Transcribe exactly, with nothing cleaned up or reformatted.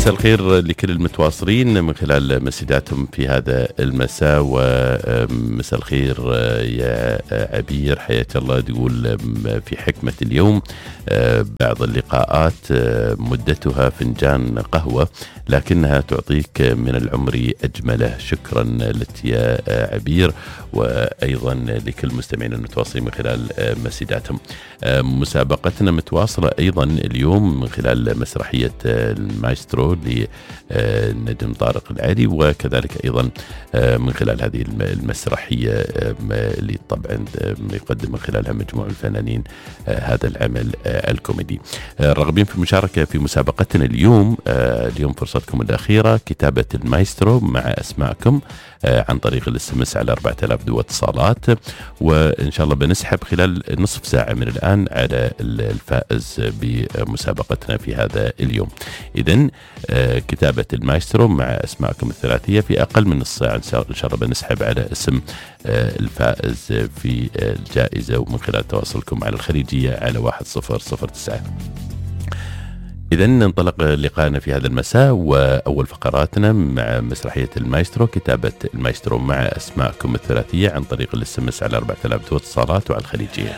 مساء الخير لكل المتواصلين من خلال مسجاتهم في هذا المساء. ومساء الخير يا عبير، حياك الله. تقول في حكمة اليوم: بعض اللقاءات مدتها فنجان قهوة لكنها تعطيك من العمر أجمله. شكرا لك يا عبير، وأيضا لكل مستمعين المتواصلين من خلال مسجاتهم. مسابقتنا متواصلة أيضا اليوم من خلال مسرحية المايسترو لنجم طارق العالي، وكذلك أيضا من خلال هذه المسرحية اللي طبعا يقدم من خلالها مجموع الفنانين هذا العمل الكوميدي. راغبين في المشاركة في مسابقتنا اليوم، اليوم فرصتكم الأخيرة: كتابة المايسترو مع أسماءكم عن طريق الاس ام اس على أربعة آلاف دو اتصالات، وإن شاء الله بنسحب خلال نصف ساعة من الآن على الفائز بمسابقتنا في هذا اليوم. إذن كتابة المايسترو مع أسماءكم الثلاثية في أقل من نصف ساعة إن شاء الله بنسحب على اسم الفائز في الجائزة، ومن خلال تواصلكم على الخليجية على واحد صفر صفر تسعة. إذن ننطلق لقاءنا في هذا المساء، وأول فقراتنا مع مسرحية المايسترو، كتابة المايسترو مع أسماءكم الثلاثية عن طريق الاس ام اس على أربعة آلاف دو اتصالات وعلى الخليجية.